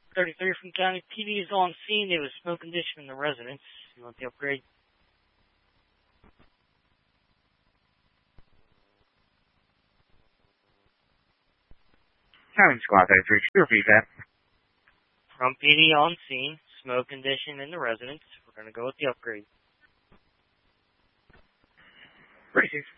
33 from County PD is on scene. There was smoke condition in the residence. You want the upgrade? County Squad 33, repeat that. From PD on scene, smoke condition in the residence. We're going to go with the upgrade. 36.